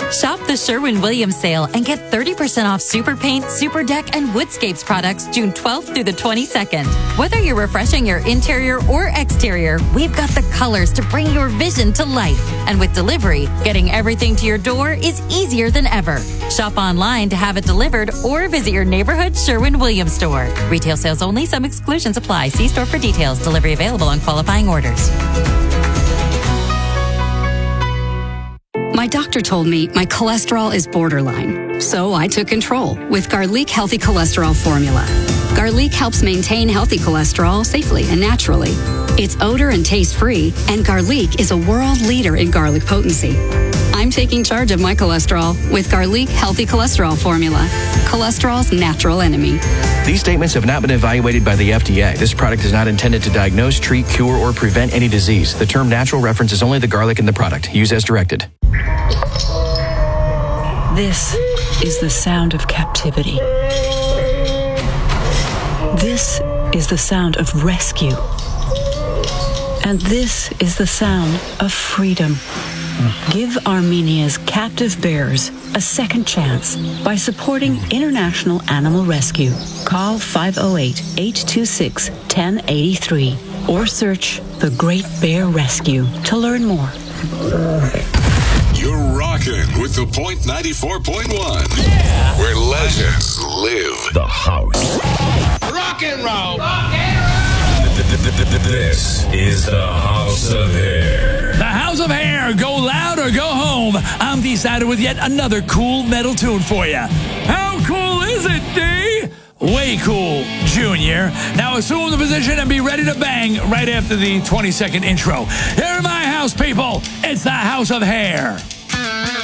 Shop the Sherwin-Williams sale and get 30% off Super Paint, Super Deck, and Woodscapes products June 12th through the 22nd. Whether you're refreshing your interior or exterior, we've got the colors to bring your vision to life. And with delivery, getting everything to your door is easier than ever. Shop online to have it delivered or visit your neighborhood Sherwin-Williams store. Retail sales only. Some exclusions apply. See store for details. Delivery available on qualifying orders. My doctor told me my cholesterol is borderline, so I took control with Garlic Healthy Cholesterol Formula. Garlic helps maintain healthy cholesterol safely and naturally. It's odor and taste-free, and Garlic is a world leader in garlic potency. I'm taking charge of my cholesterol with Garlic Healthy Cholesterol Formula, cholesterol's natural enemy. These statements have not been evaluated by the FDA. This product is not intended to diagnose, treat, cure, or prevent any disease. The term natural references only the garlic in the product. Use as directed. This is the sound of captivity. This is the sound of rescue. And this is the sound of freedom. Give Armenia's captive bears a second chance by supporting International Animal Rescue. Call 508-826-1083 or search The Great Bear Rescue to learn more. You're rocking with the Point 94.1, where legends live. The House. Rock and roll. This is the House of Hair. The House of Hair. Go loud or go home. I'm decided with yet another cool metal tune for you. How cool is it, D? Way cool, Junior. Now assume the position and be ready to bang right after the 20-second intro. Here are my house people. It's the House of Hair.